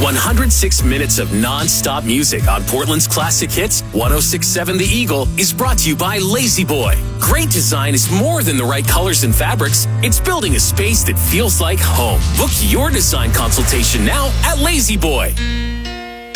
106 minutes of non-stop music on Portland's classic hits, 106.7 The Eagle, is brought to you by Lazy Boy. Great design is more than the right colors and fabrics. It's building a space that feels like home. Book your design consultation now at Lazy Boy.